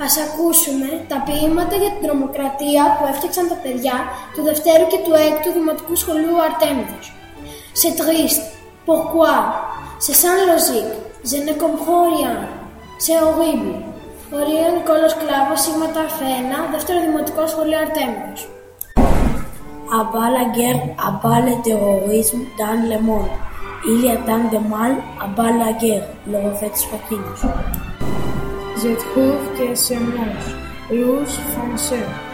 Ας ακούσουμε τα ποίηματα για την τρομοκρατία που έφτιαξαν τα παιδιά του Δευτέρου και του Έκτου Δημοτικού Σχολείου Αρτέμιδος. C'est triste. Pourquoi? C'est sans logique. Je ne comprends rien. C'est horrible. Ορίο Νικόλος Κλάβος, Σίγμα Ταρφένα, Δεύτερο Δημοτικό Σχολείο Αρτέμιδος. À bas la guerre, à bas le terrorisme dans le monde. Il y a tant de mal, à bas la guerre, le reflet Spakidus. Je trouve que c'est moche, rouge foncé.